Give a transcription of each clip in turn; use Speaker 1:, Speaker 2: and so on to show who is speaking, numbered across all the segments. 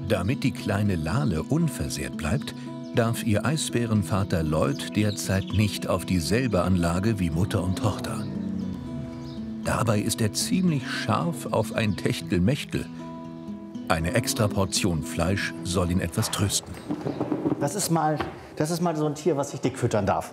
Speaker 1: Damit die kleine Lale unversehrt bleibt, darf ihr Eisbärenvater Lloyd derzeit nicht auf dieselbe Anlage wie Mutter und Tochter. Dabei ist er ziemlich scharf auf ein Techtelmechtel. Eine Extraportion Fleisch soll ihn etwas trösten.
Speaker 2: Das ist mal so ein Tier, was ich dick füttern darf.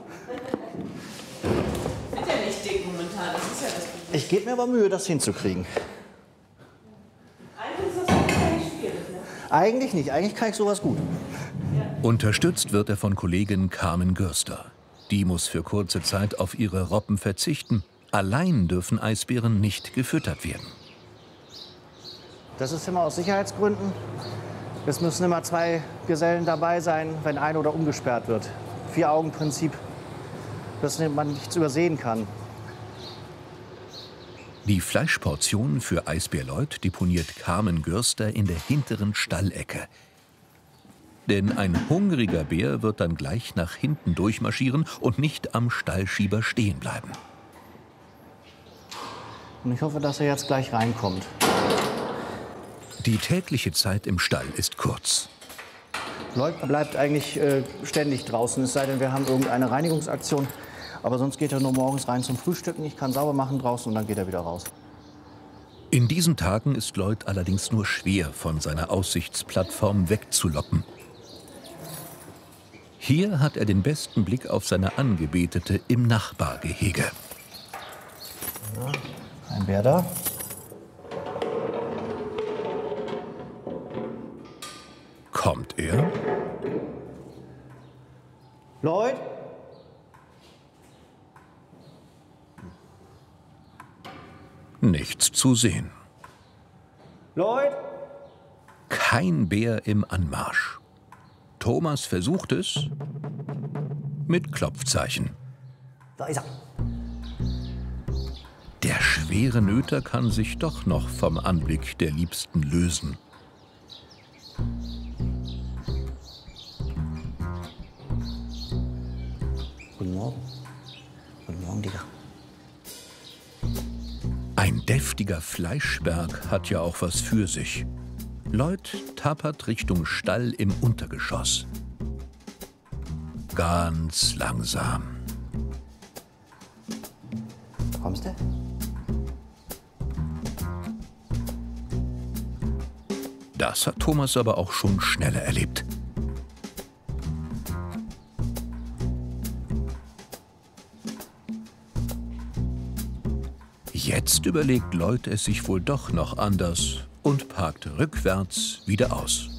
Speaker 3: Ich bin ja nicht dick momentan, das ist ja das Problem.
Speaker 2: Ich gebe mir aber Mühe, das hinzukriegen.
Speaker 3: Eigentlich ist das nicht schwierig, ne?
Speaker 2: Eigentlich nicht, eigentlich kann ich sowas gut.
Speaker 1: Unterstützt wird er von Kollegin Carmen Görster. Die muss für kurze Zeit auf ihre Robben verzichten. Allein dürfen Eisbären nicht gefüttert werden.
Speaker 2: Das ist immer aus Sicherheitsgründen. Es müssen immer 2 Gesellen dabei sein, wenn ein oder umgesperrt wird. 4-Augen-Prinzip, dass man nichts übersehen kann.
Speaker 1: Die Fleischportion für Eisbär Lloyd deponiert Carmen Görster in der hinteren Stallecke. Denn ein hungriger Bär wird dann gleich nach hinten durchmarschieren und nicht am Stallschieber stehen bleiben.
Speaker 2: Und ich hoffe, dass er jetzt gleich reinkommt.
Speaker 1: Die tägliche Zeit im Stall ist kurz.
Speaker 2: Lloyd bleibt eigentlich ständig draußen, es sei denn, wir haben irgendeine Reinigungsaktion. Aber sonst geht er nur morgens rein zum Frühstücken. Ich kann sauber machen draußen und dann geht er wieder raus.
Speaker 1: In diesen Tagen ist Lloyd allerdings nur schwer von seiner Aussichtsplattform wegzulocken. Hier hat er den besten Blick auf seine Angebetete im Nachbargehege.
Speaker 2: Ja, ein Bär da.
Speaker 1: Kommt er?
Speaker 2: Lloyd?
Speaker 1: Nichts zu sehen.
Speaker 2: Lloyd?
Speaker 1: Kein Bär im Anmarsch. Thomas versucht es mit Klopfzeichen.
Speaker 2: Da ist er.
Speaker 1: Der schwere Nöter kann sich doch noch vom Anblick der Liebsten lösen.
Speaker 2: Guten Morgen. Guten Morgen, Digga.
Speaker 1: Ein deftiger Fleischberg hat ja auch was für sich. Lloyd tappert Richtung Stall im Untergeschoss. Ganz langsam.
Speaker 2: Kommst du?
Speaker 1: Das hat Thomas aber auch schon schneller erlebt. Jetzt überlegt Lloyd es sich wohl doch noch anders und parkt rückwärts wieder aus.